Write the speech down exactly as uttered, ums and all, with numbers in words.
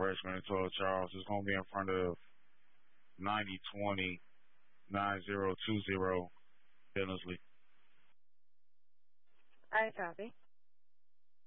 freshman, and told Charles it's going to be in front of ninety twenty, nine zero two zero Billingsley. I copy.